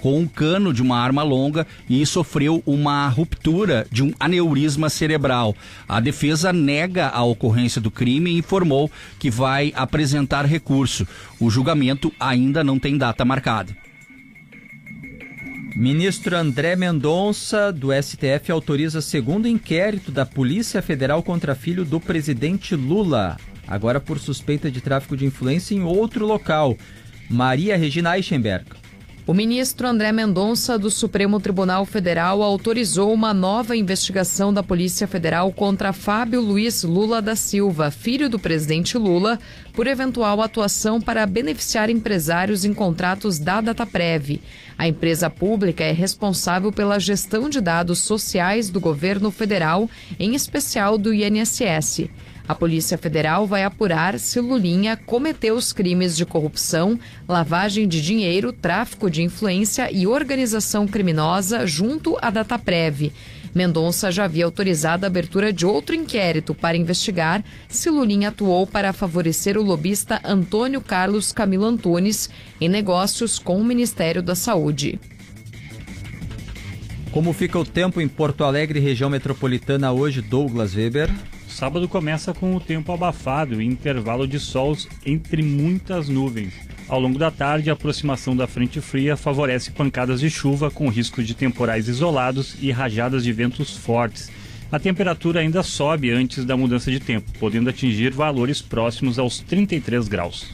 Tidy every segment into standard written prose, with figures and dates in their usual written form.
com um cano de uma arma longa e sofreu uma ruptura de um aneurisma cerebral. A defesa nega a ocorrência do crime e informou que vai apresentar recurso. O julgamento ainda não tem data marcada. Ministro André Mendonça, do STF, autoriza segundo inquérito da Polícia Federal contra filho do presidente Lula, agora por suspeita de tráfico de influência em outro local. Maria Regina Eichenberg. O ministro André Mendonça, do Supremo Tribunal Federal, autorizou uma nova investigação da Polícia Federal contra Fábio Luiz Lula da Silva, filho do presidente Lula, por eventual atuação para beneficiar empresários em contratos da Dataprev. A empresa pública é responsável pela gestão de dados sociais do governo federal, em especial do INSS. A Polícia Federal vai apurar se Lulinha cometeu os crimes de corrupção, lavagem de dinheiro, tráfico de influência e organização criminosa junto à Dataprev. Mendonça já havia autorizado a abertura de outro inquérito para investigar se Lulinha atuou para favorecer o lobista Antônio Carlos Camilo Antunes em negócios com o Ministério da Saúde. Como fica o tempo em Porto Alegre, região metropolitana hoje, Douglas Weber? Sábado começa com o tempo abafado e intervalo de sol entre muitas nuvens. Ao longo da tarde, a aproximação da frente fria favorece pancadas de chuva com risco de temporais isolados e rajadas de ventos fortes. A temperatura ainda sobe antes da mudança de tempo, podendo atingir valores próximos aos 33 graus.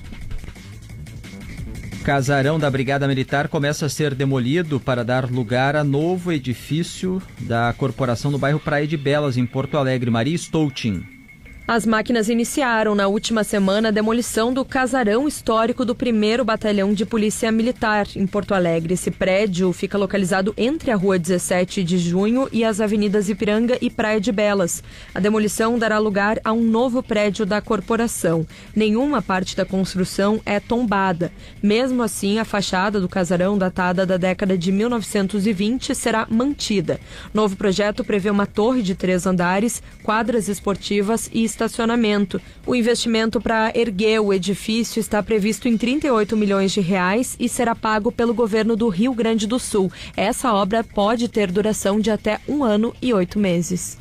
Casarão da Brigada Militar começa a ser demolido para dar lugar a novo edifício da corporação no bairro Praia de Belas, em Porto Alegre. Maria Stoutin. As máquinas iniciaram na última semana a demolição do casarão histórico do 1º Batalhão de Polícia Militar, em Porto Alegre. Esse prédio fica localizado entre a Rua 17 de Junho e as avenidas Ipiranga e Praia de Belas. A demolição dará lugar a um novo prédio da corporação. Nenhuma parte da construção é tombada. Mesmo assim, a fachada do casarão, datada da década de 1920, será mantida. Novo projeto prevê uma torre de 3 andares, quadras esportivas e estacionamento. O investimento para erguer o edifício está previsto em R$38 milhões e será pago pelo governo do Rio Grande do Sul. Essa obra pode ter duração de até 1 ano e 8 meses.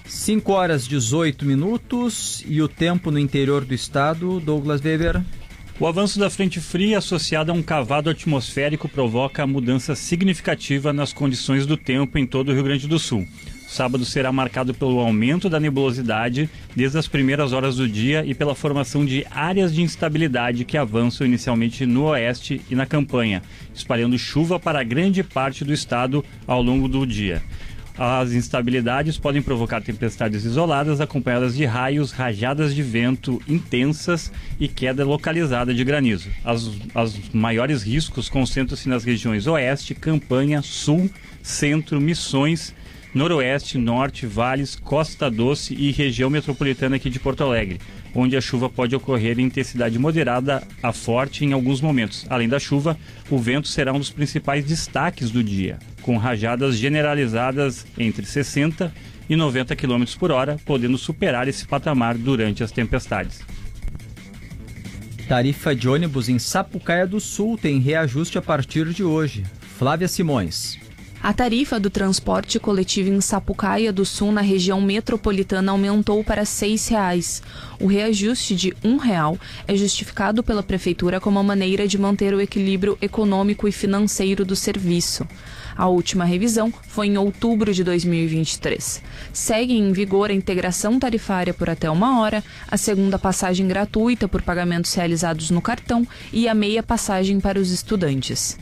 5h18 e o tempo no interior do estado, Douglas Weber. O avanço da frente fria associado a um cavado atmosférico provoca mudança significativa nas condições do tempo em todo o Rio Grande do Sul. Sábado será marcado pelo aumento da nebulosidade desde as primeiras horas do dia e pela formação de áreas de instabilidade que avançam inicialmente no oeste e na campanha, espalhando chuva para grande parte do estado ao longo do dia. As instabilidades podem provocar tempestades isoladas acompanhadas de raios, rajadas de vento intensas e queda localizada de granizo. Os maiores riscos concentram-se nas regiões oeste, campanha, sul, centro, Missões, noroeste, norte, vales, Costa Doce e região metropolitana aqui de Porto Alegre, onde a chuva pode ocorrer em intensidade moderada a forte em alguns momentos. Além da chuva, o vento será um dos principais destaques do dia, com rajadas generalizadas entre 60 e 90 km por hora, podendo superar esse patamar durante as tempestades. Tarifa de ônibus em Sapucaia do Sul tem reajuste a partir de hoje. Flávia Simões. A tarifa do transporte coletivo em Sapucaia do Sul, na região metropolitana, aumentou para R$ 6. O reajuste de R$1 é justificado pela Prefeitura como uma maneira de manter o equilíbrio econômico e financeiro do serviço. A última revisão foi em outubro de 2023. Segue em vigor a integração tarifária por até 1 hora, a segunda passagem gratuita por pagamentos realizados no cartão e a meia passagem para os estudantes.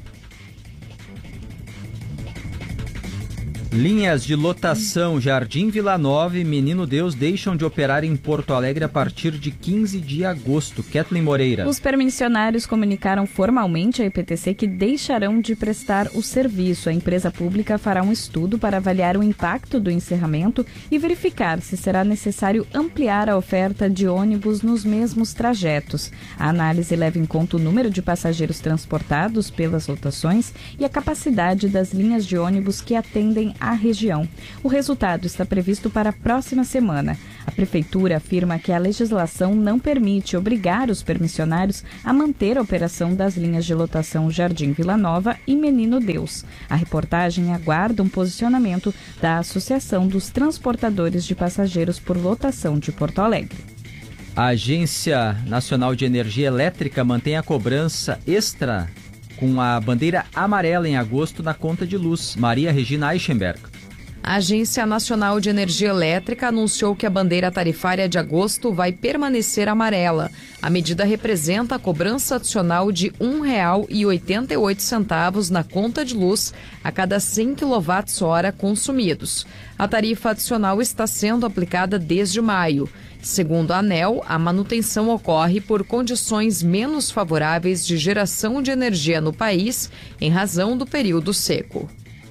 Linhas de lotação Jardim Vila Nova e Menino Deus deixam de operar em Porto Alegre a partir de 15 de agosto. Kathleen Moreira. Os permissionários comunicaram formalmente à IPTC que deixarão de prestar o serviço. A empresa pública fará um estudo para avaliar o impacto do encerramento e verificar se será necessário ampliar a oferta de ônibus nos mesmos trajetos. A análise leva em conta o número de passageiros transportados pelas lotações e a capacidade das linhas de ônibus que atendem à região. O resultado está previsto para a próxima semana. A Prefeitura afirma que a legislação não permite obrigar os permissionários a manter a operação das linhas de lotação Jardim Vila Nova e Menino Deus. A reportagem aguarda um posicionamento da Associação dos Transportadores de Passageiros por Lotação de Porto Alegre. A Agência Nacional de Energia Elétrica mantém a cobrança extra com a bandeira amarela em agosto na conta de luz. Maria Regina Eichenberg. A Agência Nacional de Energia Elétrica anunciou que a bandeira tarifária de agosto vai permanecer amarela. A medida representa a cobrança adicional de R$ 1,88 na conta de luz a cada 100 kWh consumidos. A tarifa adicional está sendo aplicada desde maio. Segundo a ANEEL, a manutenção ocorre por condições menos favoráveis de geração de energia no país em razão do período seco.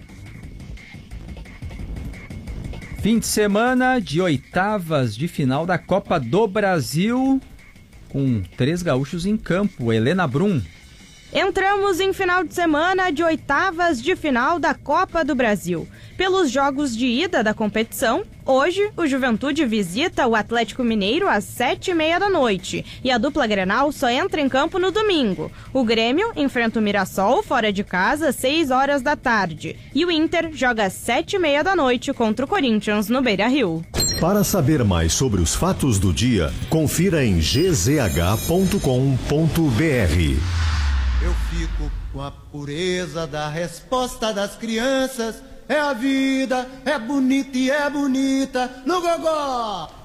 Fim de semana de oitavas de final da Copa do Brasil, com 3 gaúchos em campo. Helena Brum. Entramos em final de semana de oitavas de final da Copa do Brasil. Pelos jogos de ida da competição, hoje o Juventude visita o Atlético Mineiro às 7h30 da noite e a dupla Grenal só entra em campo no domingo. O Grêmio enfrenta o Mirassol fora de casa às 6 horas da tarde e o Inter joga às 7h30 da noite contra o Corinthians no Beira-Rio. Para saber mais sobre os fatos do dia, confira em gzh.com.br. Eu fico com a pureza da resposta das crianças. É a vida, é bonita e é bonita no gogó.